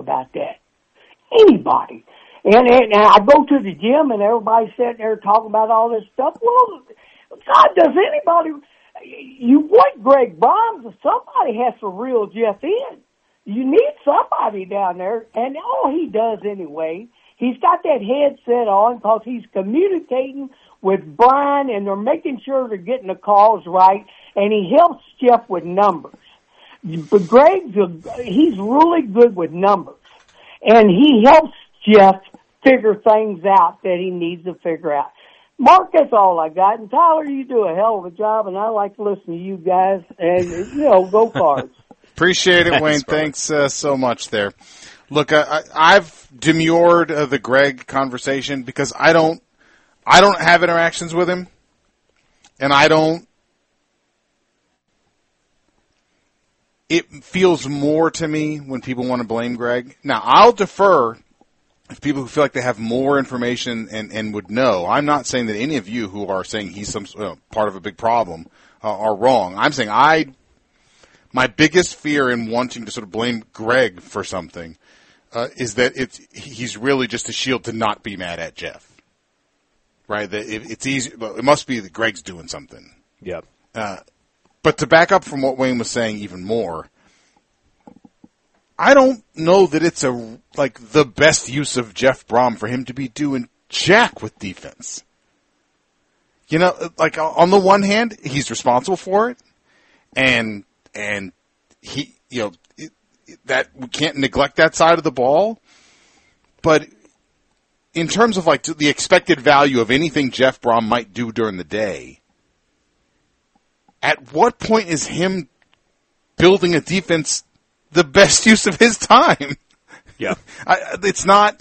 about that. Anybody. And I go to the gym and everybody's sitting there talking about all this stuff. Well, God, does anybody... You want Greg Brahms, somebody has to reel Jeff in. You need somebody down there, and all he does anyway, he's got that headset on because he's communicating with Brian, and they're making sure they're getting the calls right, and he helps Jeff with numbers. But he's really good with numbers, and he helps Jeff figure things out that he needs to figure out. Mark, that's all I got. And Tyler, you do a hell of a job, and I like to listen to you guys. And, go Cards. Appreciate it, Wayne. Thanks so much there. Look, I've demurred the Greg conversation because I don't have interactions with him, and it feels more to me when people want to blame Greg. Now, I'll defer if people who feel like they have more information and would know. I'm not saying that any of you who are saying he's some part of a big problem are wrong. I'm saying my biggest fear in wanting to sort of blame Greg for something is that he's really just a shield to not be mad at Jeff. Right? That it's easy. It must be that Greg's doing something. Yep. But to back up from what Wayne was saying even more, I don't know that it's the best use of Jeff Brom for him to be doing jack with defense. On the one hand, he's responsible for it, and he, that we can't neglect that side of the ball. But in terms of the expected value of anything Jeff Brom might do during the day, at what point is him building a defense the best use of his time? Yeah. It's not.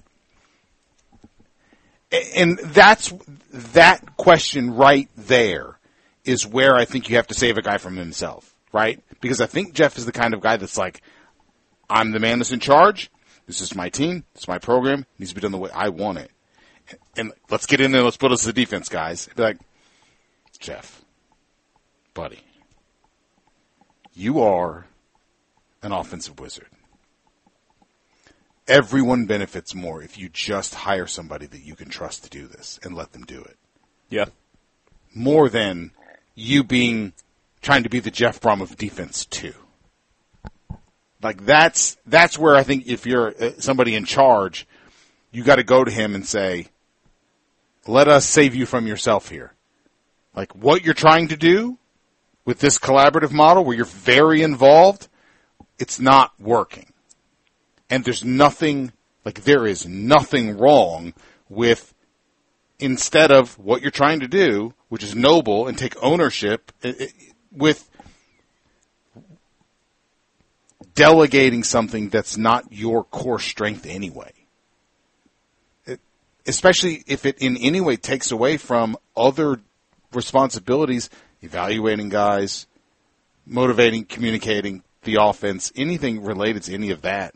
And that question right there is where I think you have to save a guy from himself, right? Because I think Jeff is the kind of guy that's like, I'm the man that's in charge. This is my team. It's my program. It needs to be done the way I want it. And let's get in there. Let's build us the defense, guys. Be like, Jeff, buddy, you are an offensive wizard. Everyone benefits more if you just hire somebody that you can trust to do this and let them do it. Yeah. More than you trying to be the Jeff Brom of defense too. That's where I think if you're somebody in charge, you got to go to him and say, let us save you from yourself here. What you're trying to do with this collaborative model where you're very involved, it's not working. And there is nothing wrong with, instead of what you're trying to do, which is noble and take ownership, with delegating something that's not your core strength anyway. Especially if it in any way takes away from other responsibilities, evaluating guys, motivating, communicating the offense, anything related to any of that.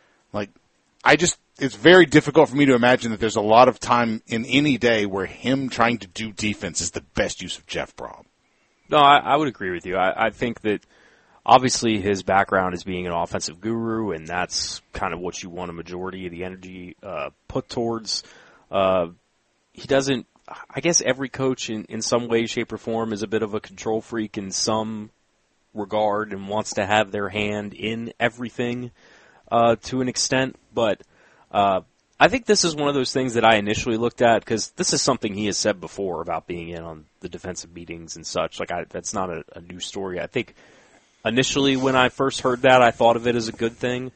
It's very difficult for me to imagine that there's a lot of time in any day where him trying to do defense is the best use of Jeff Brom. No, I would agree with you. I think that obviously his background is being an offensive guru, and that's kind of what you want a majority of the energy put towards. He doesn't, I guess every coach in some way, shape, or form is a bit of a control freak in some regard and wants to have their hand in everything to an extent. But I think this is one of those things that I initially looked at, because this is something he has said before about being in on the defensive meetings and such. That's not a new story. I think initially when I first heard that, I thought of it as a good thing.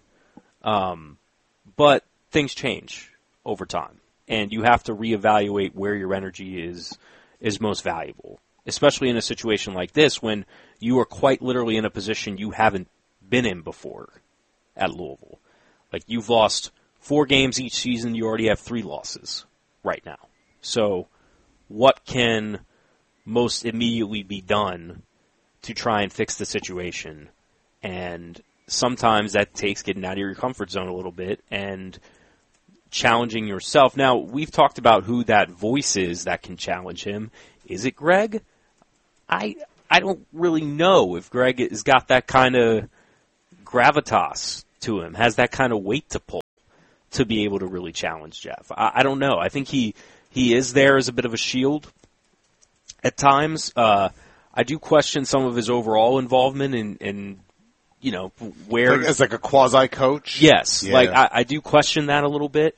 But things change over time, and you have to reevaluate where your energy is most valuable, especially in a situation like this when you are quite literally in a position you haven't been in before at Louisville. You've lost 4 games each season. You already have 3 losses right now. So what can most immediately be done to try and fix the situation? And sometimes that takes getting out of your comfort zone a little bit and challenging yourself. Now, we've talked about who that voice is that can challenge him. Is it Greg? I don't really know if Greg has got that kind of gravitas to him, has that kind of weight to pull. to be able to really challenge Jeff. I don't know. I think he is there as a bit of a shield at times. I do question some of his overall involvement in where... Like, as like a quasi-coach? Yes. Yeah. I do question that a little bit.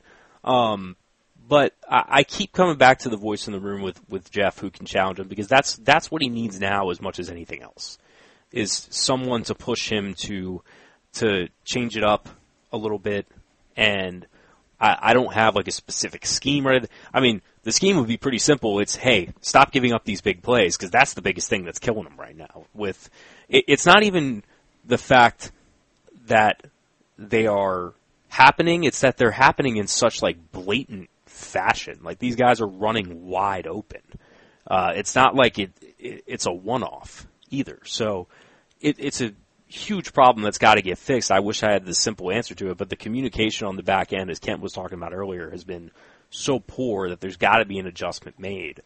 But I keep coming back to the voice in the room with Jeff who can challenge him, because that's what he needs now as much as anything else, is someone to push him to change it up a little bit. And I don't have like a specific scheme. I mean, the scheme would be pretty simple. It's, hey, stop giving up these big plays, because that's the biggest thing that's killing him right now. It's not even the fact that they are happening, it's that they're happening in such like blatant fashion. Like, these guys are running wide open. It's not like it's a one-off either. So it's a huge problem that's got to get fixed. I wish I had the simple answer to it, but the communication on the back end, as Kent was talking about earlier, has been so poor that there's got to be an adjustment made.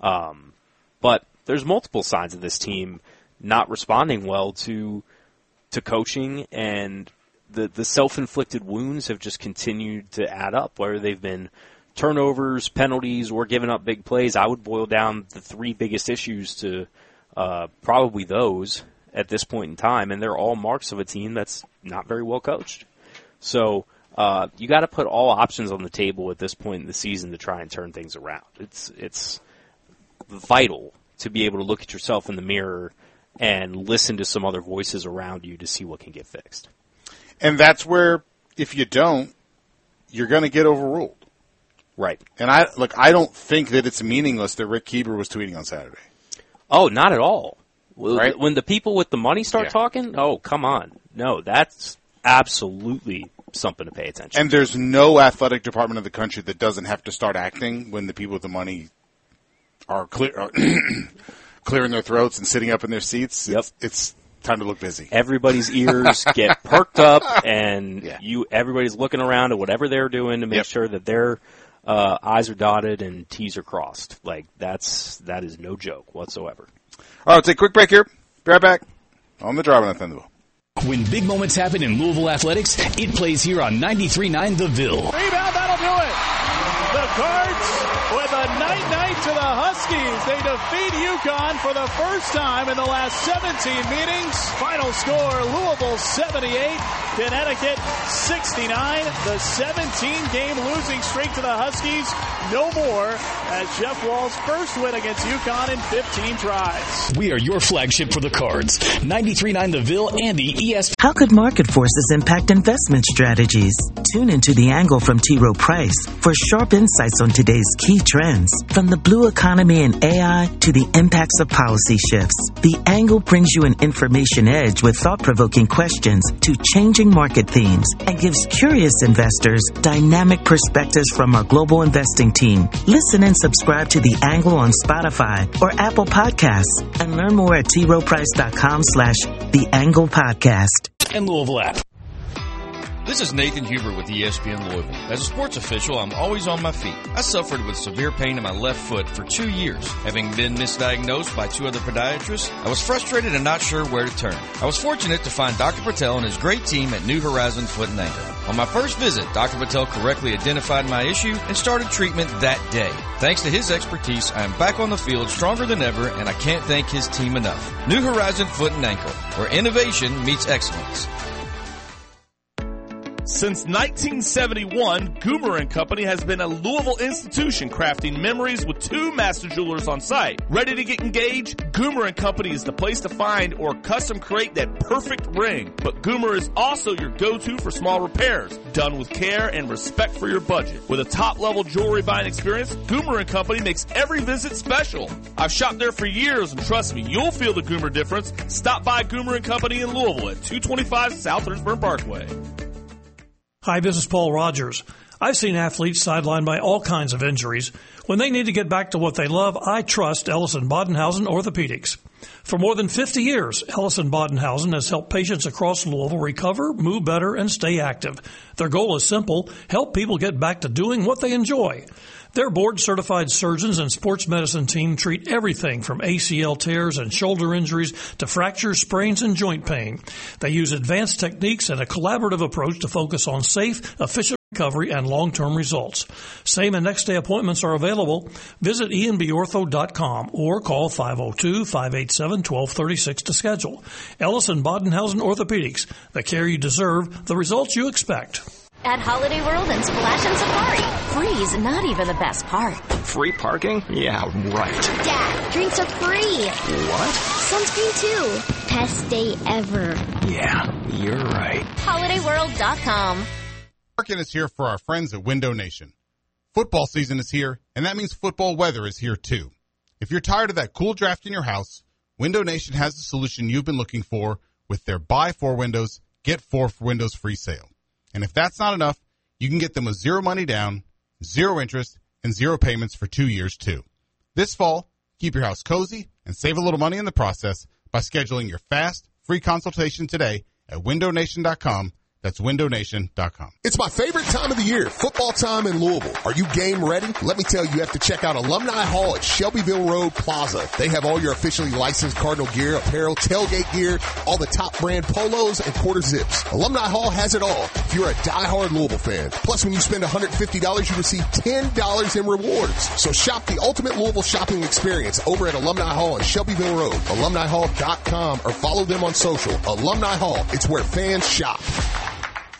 But there's multiple signs of this team not responding well to coaching, and the self-inflicted wounds have just continued to add up, whether they've been turnovers, penalties, or giving up big plays. I would boil down the three biggest issues to probably those at this point in time, and they're all marks of a team that's not very well coached. So you got to put all options on the table at this point in the season to try and turn things around. It's vital to be able to look at yourself in the mirror and listen to some other voices around you to see what can get fixed. And that's where, if you don't, you're going to get overruled. Right. And I don't think that it's meaningless that Rick Keeber was tweeting on Saturday. Oh, not at all. Right? When the people with the money start talking, oh, come on. No, that's absolutely something to pay attention And there's no athletic department of the country that doesn't have to start acting when the people with the money are clearing their throats and sitting up in their seats. Yep. It's time to look busy. Everybody's ears get perked up, and everybody's looking around at whatever they're doing to make sure that their I's are dotted and T's are crossed. Like, that is no joke whatsoever. All right, we'll take a quick break here. Be right back on the Driving on Thunderbolt. When big moments happen in Louisville athletics, it plays here on 93.9 The Ville. Rebound, that'll do it. The Cards with a night to the Huskies. They defeat UConn for the first time in the last 17 meetings. Final score, Louisville 78, Connecticut 69. The 17-game losing streak to the Huskies no more, as Jeff Wall's first win against UConn in 15 tries. We are your flagship for the Cards. 93.9 The Ville and the ESPN. How could market forces impact investment strategies? Tune into The Angle from T. Rowe Price for sharp insights on today's key trends. From the blue economy and AI to the impacts of policy shifts, The Angle brings you an information edge with thought-provoking questions to changing market themes and gives curious investors dynamic perspectives from our global investing team. Listen and subscribe to The Angle on Spotify or Apple Podcasts and learn more at troweprice.com/The Angle Podcast. And Louisville app. This is Nathan Huber with ESPN Louisville. As a sports official, I'm always on my feet. I suffered with severe pain in my left foot for 2 years. Having been misdiagnosed by 2 other podiatrists, I was frustrated and not sure where to turn. I was fortunate to find Dr. Patel and his great team at New Horizon Foot and Ankle. On my first visit, Dr. Patel correctly identified my issue and started treatment that day. Thanks to his expertise, I am back on the field stronger than ever, and I can't thank his team enough. New Horizon Foot and Ankle, where innovation meets excellence. Since 1971, Goomer & Company has been a Louisville institution crafting memories with 2 master jewelers on site. Ready to get engaged? Goomer & Company is the place to find or custom create that perfect ring. But Goomer is also your go-to for small repairs, done with care and respect for your budget. With a top-level jewelry buying experience, Goomer & Company makes every visit special. I've shopped there for years, and trust me, you'll feel the Goomer difference. Stop by Goomer & Company in Louisville at 225 South Lynchburg Parkway. Hi, this is Paul Rogers. I've seen athletes sidelined by all kinds of injuries. When they need to get back to what they love, I trust Ellison Bodenhausen Orthopedics. For more than 50 years, Ellison Bodenhausen has helped patients across Louisville recover, move better, and stay active. Their goal is simple: help people get back to doing what they enjoy. Their board-certified surgeons and sports medicine team treat everything from ACL tears and shoulder injuries to fractures, sprains, and joint pain. They use advanced techniques and a collaborative approach to focus on safe, efficient recovery and long-term results. Same and next-day appointments are available. Visit enbortho.com or call 502-587-1236 to schedule. Ellison Bodenhausen Orthopedics, the care you deserve, the results you expect. At Holiday World and Splash and Safari, free's not even the best part. Free parking? Yeah, right. Dad, drinks are free. What? Sunscreen too. Best day ever. Yeah, you're right. HolidayWorld.com. Market is here for our friends at Window Nation. Football season is here, and that means football weather is here too. If you're tired of that cool draft in your house, Window Nation has the solution you've been looking for with their Buy 4 Windows, Get 4 Windows free sale. And if that's not enough, you can get them with zero money down, zero interest, and zero payments for 2 years too. This fall, keep your house cozy and save a little money in the process by scheduling your fast, free consultation today at windownation.com. That's windownation.com. It's my favorite time of the year, football time in Louisville. Are you game ready? Let me tell you, you have to check out Alumni Hall at Shelbyville Road Plaza. They have all your officially licensed Cardinal gear, apparel, tailgate gear, all the top brand polos, and quarter zips. Alumni Hall has it all if you're a diehard Louisville fan. Plus, when you spend $150, you receive $10 in rewards. So shop the ultimate Louisville shopping experience over at Alumni Hall on Shelbyville Road, alumnihall.com, or follow them on social. Alumni Hall, it's where fans shop.